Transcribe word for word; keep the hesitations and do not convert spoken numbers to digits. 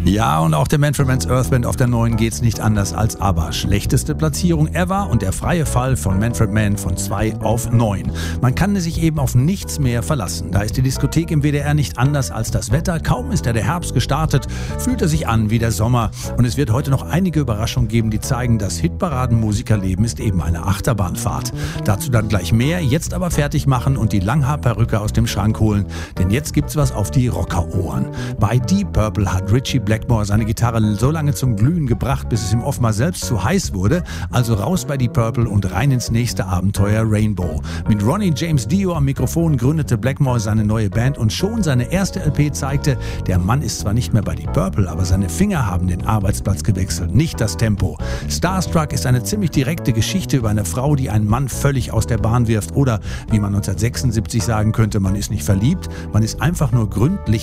Ja, und auch der Manfred Mann's Earth Band auf der neuen geht's nicht anders als ABBA. Schlechteste Platzierung ever und der freie Fall von Manfred Mann von zwei auf neun. Man kann sich eben auf nichts mehr verlassen. Da ist die Diskothek im W D R nicht anders als das Wetter. Kaum ist ja der Herbst gestartet, fühlt er sich an wie der Sommer. Und es wird heute noch einige Überraschungen geben, die zeigen, das Hitparaden-Musikerleben ist eben eine Achterbahnfahrt. Dazu dann gleich mehr, jetzt aber fertig machen und die Langhaarperücke aus dem Schrank holen. Denn jetzt gibt's was auf die Rockerohren. Bei Deep Purple hat Ritchie Blackmore seine Gitarre so lange zum Glühen gebracht, bis es ihm offenbar selbst zu heiß wurde. Also raus bei Deep Purple und rein ins nächste Abenteuer Rainbow. Mit Ronnie James Dio am Mikrofon gründete Blackmore seine neue Band und schon seine erste L P zeigte, der Mann ist zwar nicht mehr bei Deep Purple, aber seine Finger haben den Arbeitsplatz gewechselt, nicht das Tempo. Starstruck ist eine ziemlich direkte Geschichte über eine Frau, die einen Mann völlig aus der Bahn wirft oder, wie man neunzehnhundertsechsundsiebzig sagen könnte, man ist nicht verliebt, man ist einfach nur gründlich